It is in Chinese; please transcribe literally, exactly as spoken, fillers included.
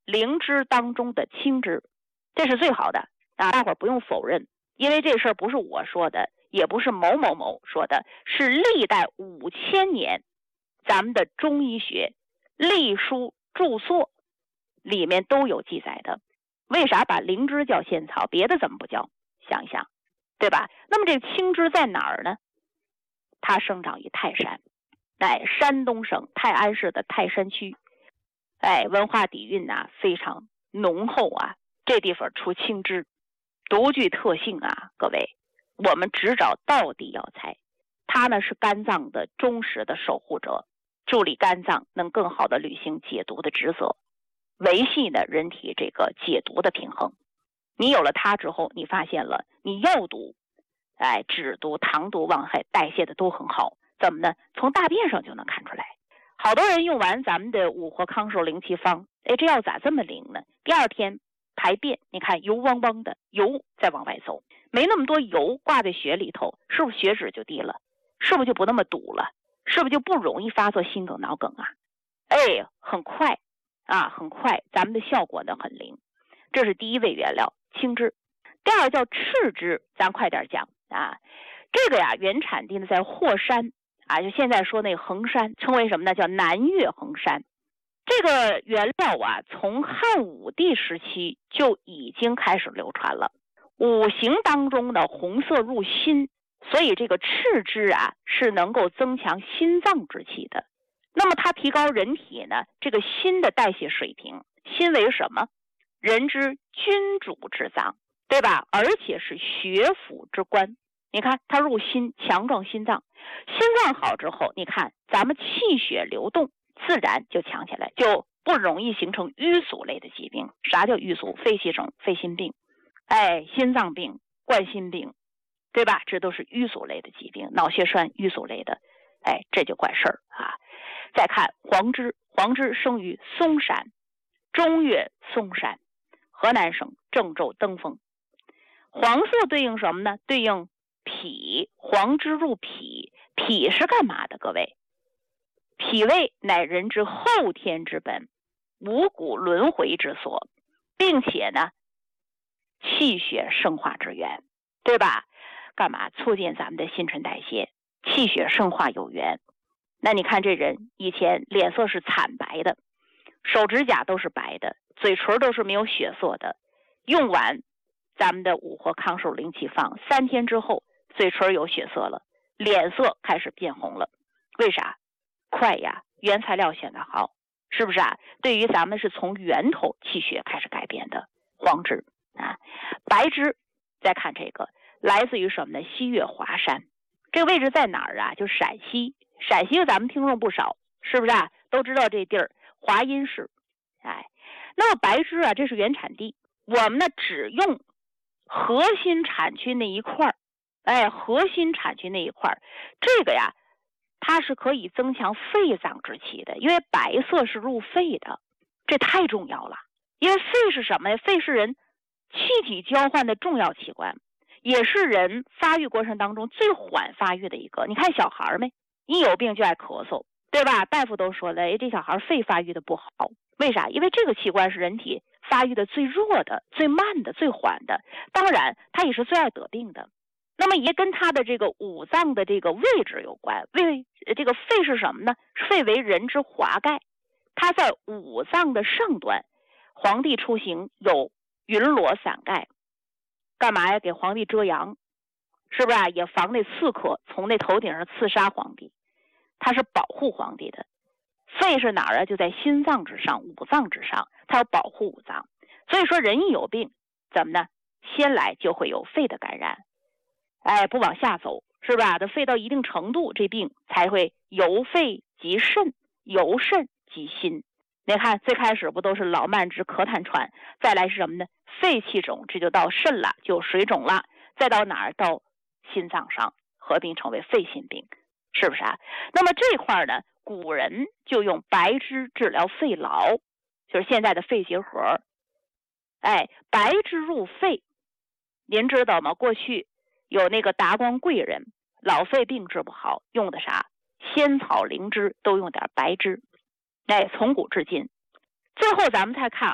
灵芝当中的青芝，这是最好的啊！大伙儿不用否认，因为这事儿不是我说的，也不是某某某说的，是历代五千年咱们的中医学历书著作里面都有记载的。为啥把灵芝叫仙草，别的怎么不叫？想一想，对吧？那么这个青芝在哪儿呢？它生长于泰山，哎，山东省泰安市的泰山区，哎，文化底蕴啊非常浓厚啊。这地方出青芝，独具特性啊，各位，我们只找道地药材，它呢是肝脏的忠实的守护者，助力肝脏能更好的履行解毒的职责，维系呢人体这个解毒的平衡。你有了它之后，你发现了你药毒、哎脂毒、糖毒、忘害代谢的都很好，怎么呢？从大便上就能看出来。好多人用完咱们的五活康寿灵气方，哎，这药咋这么灵呢？第二天排便，你看油汪汪的，油再往外走，没那么多油挂在血里头，是不是血脂就低了？是不是就不那么堵了？是不是就不容易发作心梗脑梗啊？哎，很快啊，很快，咱们的效果呢很灵。这是第一味原料青芝。第二叫赤芝，咱快点讲啊。这个呀，原产地呢在霍山啊，就现在说那个衡山，称为什么呢？叫南岳衡山。这个原料啊，从汉武帝时期就已经开始流传了。五行当中的红色入心，所以这个赤芝啊是能够增强心脏之气的。那么它提高人体呢这个心的代谢水平。心为什么？人之君主之脏，对吧？而且是血府之官。你看它入心，强壮心脏，心脏好之后，你看咱们气血流动自然就强起来，就不容易形成淤阻类的疾病。啥叫淤阻？肺气肿、肺心病，哎，心脏病、冠心病，对吧？这都是淤阻类的疾病，脑血栓淤阻类的，哎，这就管事儿啊。再看黄芝，黄芝生于嵩山，中岳嵩山，河南省郑州登封。黄色对应什么呢？对应脾，黄芝入脾。脾是干嘛的？各位，脾胃乃人之后天之本，五谷轮回之所，并且呢气血生化之源，对吧？干嘛？促进咱们的新陈代谢，气血生化有源。那你看这人以前脸色是惨白的，手指甲都是白的，嘴唇都是没有血色的，用完咱们的五活康寿灵气方，三天之后嘴唇有血色了，脸色开始变红了。为啥？快呀，原材料选的好，是不是啊？对于咱们是从源头气血开始改变的。黄芝啊，白芝，再看这个来自于什么呢？西岳华山。这个位置在哪儿啊？就陕西。陕西咱们听众不少，是不是啊？都知道这地儿，华阴市。哎，那么白芝啊，这是原产地，我们呢只用核心产区那一块儿，哎，核心产区那一块儿，这个呀，它是可以增强肺脏之气的，因为白色是入肺的，这太重要了。因为肺是什么呀？肺是人气体交换的重要器官，也是人发育过程当中最缓发育的一个。你看小孩没？一有病就爱咳嗽，对吧？大夫都说了，哎，这小孩肺发育的不好，为啥？因为这个器官是人体发育的最弱的、最慢的、最缓的，当然它也是最爱得病的。那么也跟它的这个五脏的这个位置有关。胃这个肺是什么呢？肺为人之华盖，它在五脏的上端。皇帝出行有云罗伞盖，干嘛呀？给皇帝遮阳，是不是啊？也防那刺客从那头顶上刺杀皇帝，它是保护皇帝的。肺是哪儿啊？就在心脏之上，五脏之上，它要保护五脏。所以说人一有病，怎么呢？先来就会有肺的感染，哎，不往下走，是吧？这肺到一定程度，这病才会由肺及肾，由肾及心。你看最开始不都是老慢支、咳痰喘，再来是什么呢？肺气肿，这就到肾了，就水肿了，再到哪儿？到心脏上，合并成为肺心病，是不是啊？那么这块呢，古人就用白芝治疗肺痨，就是现在的肺结核。哎，白芝入肺，您知道吗？过去有那个达官贵人，老肺病治不好，用的啥？仙草灵芝，都用点白芝。哎，从古至今。最后咱们再看